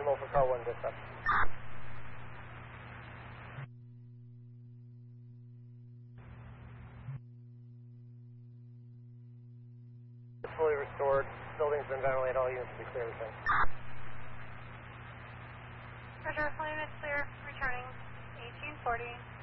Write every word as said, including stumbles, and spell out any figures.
Optimal for car one dispatch. It's fully restored. Building's been ventilated. All units will be clear return. Roger, full units clear. Returning eighteen forty.